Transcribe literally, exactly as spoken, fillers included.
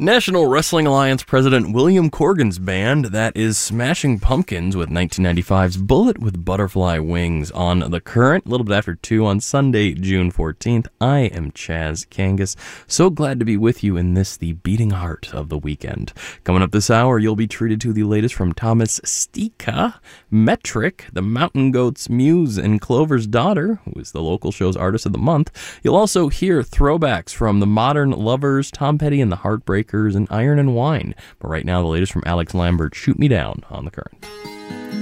National Wrestling Alliance President William Corgan's band, that is Smashing Pumpkins, with nineteen ninety-five's Bullet with Butterfly Wings on The Current, a little bit after two on Sunday, June fourteenth. I am Chaz Kangas. So glad to be with you in this, the beating heart of the weekend. Coming up this hour, you'll be treated to the latest from Thomas Stika, Metric, the Mountain Goats Muse, and Clover's Daughter, who is the local show's Artist of the Month. You'll also hear throwbacks from the Modern Lovers, Tom Petty and the Heartbreakers, and Iron and Wine. But right now, the latest from Alex Lambert, Shoot Me Down on The Current.